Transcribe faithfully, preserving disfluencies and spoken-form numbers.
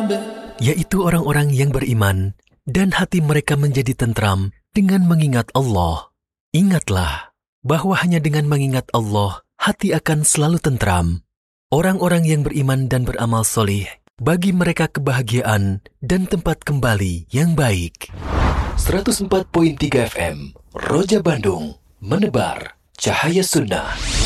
yaitu orang-orang yang beriman dan hati mereka menjadi tentram dengan mengingat Allah. Ingatlah bahwa hanya dengan mengingat Allah, hati akan selalu tentram. Orang-orang yang beriman dan beramal soleh, bagi mereka kebahagiaan dan tempat kembali yang baik. seratus empat koma tiga F M, Roja Bandung, menebar cahaya sunnah.